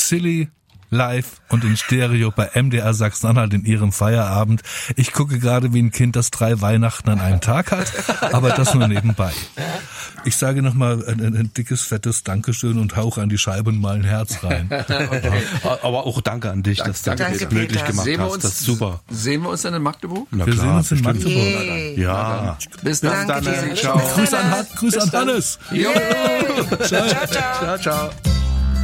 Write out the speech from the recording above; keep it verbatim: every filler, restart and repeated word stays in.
Silly live und in Stereo bei M D R Sachsen-Anhalt in ihrem Feierabend. Ich gucke gerade, wie ein Kind, das drei Weihnachten an einem Tag hat, aber das nur nebenbei. Ich sage nochmal ein, ein, ein dickes, fettes Dankeschön und hauche an die Scheibe und mal ein Herz rein. Okay. Aber auch danke an dich, dass du das möglich gemacht sehen hast. Uns, das ist super. Sehen wir uns dann in Magdeburg? Na wir klar, sehen uns in bestimmt. Magdeburg. Yeah. Ja. Bis dann. Danke dir. Ciao. Grüß an, Grüß an Hannes. Jo. Ciao, ciao. Ciao, ciao.